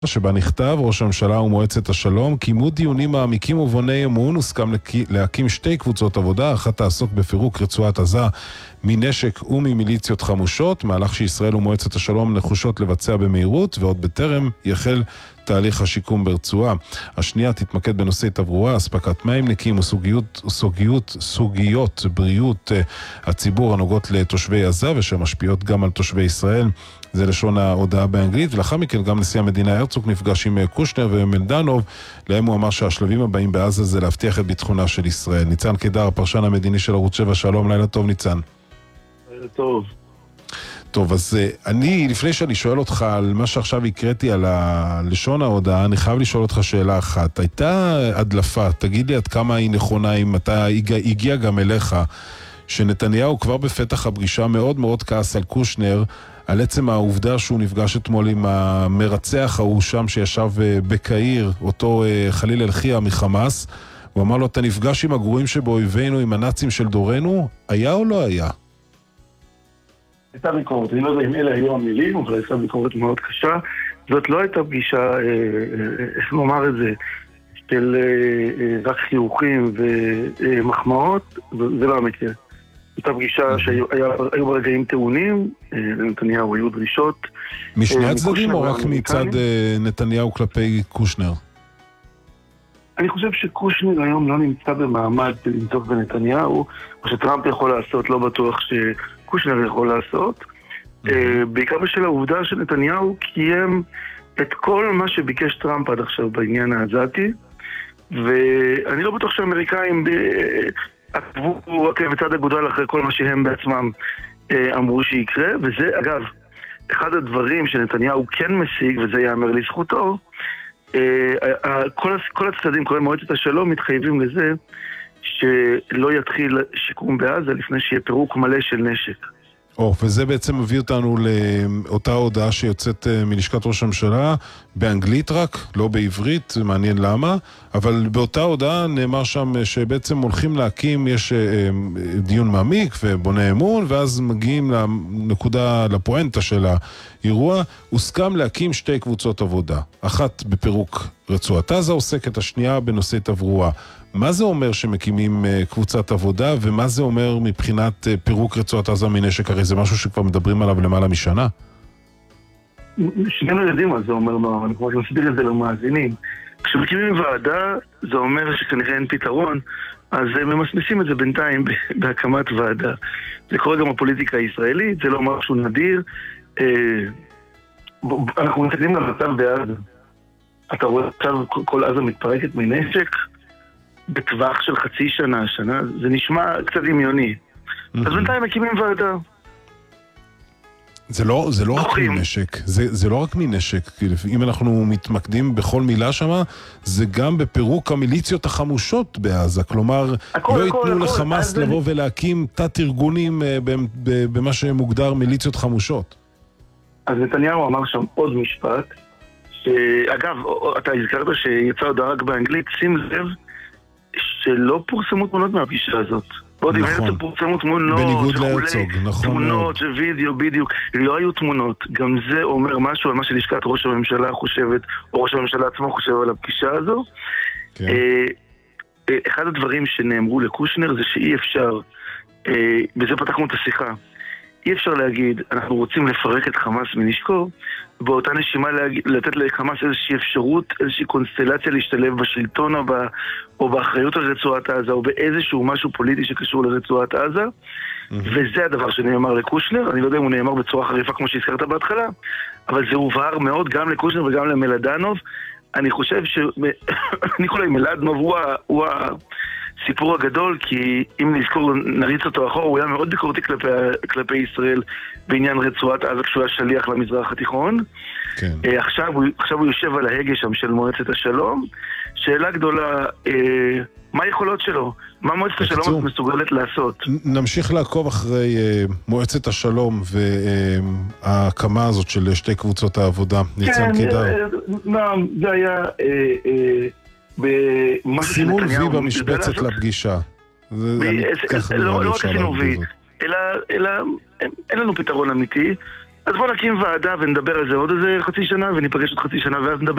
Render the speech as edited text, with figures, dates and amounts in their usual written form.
שבה נכתב, ראש הממשלה ומועצת השלום קיימו דיונים מעמיקים ובוני אמון, הוסכם להקים שתי קבוצות עבודה, אחת תעסוק בפירוק רצועת עזה מנשק וממיליציות חמושות, מהלך שישראל ומועצת השלום נחושות לבצע במהירות, ועוד בטרם יחל תהליך השיקום ברצועה. השנייה תתמקד בנושאי תברואה, אספקת מים נקיים וסוגיות בריאות הציבור הנוגעות לתושבי עזה ושמשפיעות גם על תושבי ישראל. זה לשון ההודעה באנגלית, ולאחר מכן גם נשיא המדינה הרצוג נפגש עם קושנר ומלדנוב, להם הוא אמר שהשלבים הבאים בעזה זה להבטיח את ביטחונה של ישראל. ניצן קידר, הפרשן המדיני של ערוץ 7, שלום, לילה טוב ניצן. לילה טוב. טוב, אז אני, לפני שאני שואל אותך על מה שעכשיו הקראתי על לשון ההודעה, אני חייב לשאול אותך שאלה אחת. הייתה הדלפה, תגיד לי עד כמה היא נכונה, אם אתה הגיע גם אליך, שנתניהו כבר בפתח הפגישה מאוד מאוד כעס על קושנר, על עצם העובדה שהוא נפגש אתמול עם המרצח ההוא שם שישב בקהיר, אותו חליל אלחיה מחמאס, הוא אמר לו, אתה נפגש עם הגרועים שבאויבינו, עם הנאצים של דורנו, היה או לא היה? הייתה ביקורת, אני לא יודע אם אלה היו המילים, אבל הייתה ביקורת מאוד קשה. זאת לא הייתה פגישה, איך נאמר את זה, של רק חיוכים ומחמאות, זה לא המקרה. הייתה פגישה שהיו ברגעים טעונים, לנתניהו היו דרישות. משני הצדדים או רק מצד נתניהו כלפי קושנר? אני חושב שקושנר היום לא נמצא במעמד למצוא בנתניהו, או שטראמפ יכול לעשות, לא בטוח שקושנר יכול לעשות. בעיקר בשל העובדה שנתניהו קיים את כל מה שביקש טראמפ עד עכשיו בעניין העזתי, ואני לא בטוח שהאמריקאים עקבו בצד הגודל אחרי כל מה שהם בעצמם אמרו שיקרה, וזה אגב אחד הדברים שנתניהו כן משיג, וזה יאמר לזכותו, כל הצדדים, כל מועצת השלום מתחייבים לזה שלא יתחיל שיקום בעזה לפני שיהיה פירוק מלא של נשק. וזה בעצם מביא אותנו לאותה הודעה שיוצאת מלשכת ראש הממשלה, באנגלית רק, לא בעברית, מעניין למה, אבל באותה הודעה נאמר שם שבעצם הולכים להקים, יש דיון מעמיק ובונה אמון, ואז מגיעים לנקודה, לפואנטה של האירוע, הוסכם להקים שתי קבוצות עבודה, אחת בפירוק רצועת עזה עוסקת, השנייה בנושא תברואה. מה זה אומר שמקימים קבוצת עבודה, ומה זה אומר מבחינת פירוק רצועת עזה מנשק? הרי זה משהו שכבר מדברים עליו למעלה משנה. שנינו יודעים מה זה אומר, אבל אני כבר מסביר את זה למאזינים. כשמקימים ועדה, זה אומר שכנראה אין פתרון, אז ממסמסים את זה בינתיים בהקמת ועדה. זה קורה גם בפוליטיקה הישראלית, זה לא משהו נדיר. אנחנו מתקדים למצב בעזה. אתה רואה עכשיו כל עזה מתפרקת מנשק, בטווח של חצי שנה, זה נשמע קצת דמיוני. אז בינתיים מקימים ועדה. זה לא רק מנשק, זה לא רק מנשק, אם אנחנו מתמקדים בכל מילה שמה, זה גם בפירוק המיליציות החמושות בעזה, כלומר, לא ייתנו לחמאס לבוא ולהקים תת ארגונים במה שמוגדר מיליציות חמושות. אז נתניהו אמר שם עוד משפט, שאגב, אתה הזכרת שיצא הודעה רק באנגלית, שים לב, שלא פורסמו תמונות מהפגישה הזאת. נכון. פורסמו תמונות, בניגוד להרצוג, נכון. תמונות ווידאו, בדיוק. לא היו תמונות. גם זה אומר משהו על מה שלשכת ראש הממשלה חושבת, או ראש הממשלה עצמו חושב על הפגישה הזו. כן. אחד הדברים שנאמרו לקושנר זה שאי אפשר, בזה פתחנו את השיחה, אי אפשר להגיד, אנחנו רוצים לפרק את חמאס מנשקו, באותה נשימה לתת לחמאס איזושהי אפשרות, איזושהי קונסטלציה להשתלב בשלטון או באחריות על רצועת עזה, או באיזשהו משהו פוליטי שקשור לרצועת עזה, וזה הדבר שנאמר לקושנר. אני לא יודע אם הוא נאמר בצורה חריפה כמו שהזכרת בהתחלה, אבל זה הובהר מאוד גם לקושנר וגם למלדנוב. אני חושב ניקולאי מלדנוב הוא הסיפור הגדול, כי אם נזכור, נריץ אותו אחורה, הוא היה מאוד ביקורתי כלפי ישראל בעניין רצועת עזה כשהוא היה שליח למזרח התיכון. כן. עכשיו הוא יושב על ההגה שם של מועצת השלום. שאלה גדולה, מה היכולות שלו? מה מועצת השלום מסוגלת לעשות? נמשיך לעקוב אחרי מועצת השלום וההקמה הזאת של שתי קבוצות העבודה. ניצן קידר. זה היה סימון וי במשבצת לפגישה. לא רק סימון וי, אלא אין לנו פתרון אמיתי. אז בוא נקים ועדה ונדבר על זה עוד איזה חצי שנה, וניפגש עוד חצי שנה ואז נדבר